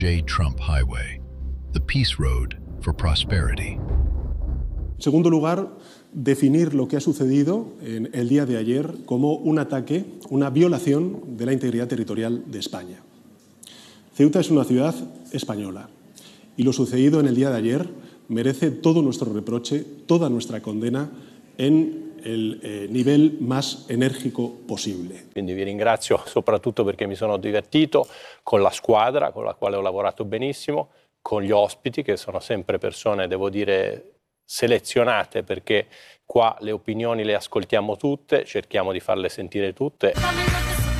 J. Trump Highway, the Peace Road for Prosperity. En segundo lugar, definir lo que ha sucedido en el día de ayer como un ataque, una violación de la integridad territorial de España. Ceuta es una ciudad española y lo sucedido en el día de ayer merece todo nuestro reproche, toda nuestra condena en il livello más energico possibile. Quindi vi ringrazio soprattutto perché mi sono divertito con la squadra con la quale ho lavorato benissimo, con gli ospiti che sono sempre persone, devo dire, selezionate perché qua le opinioni le ascoltiamo tutte, cerchiamo di farle sentire tutte.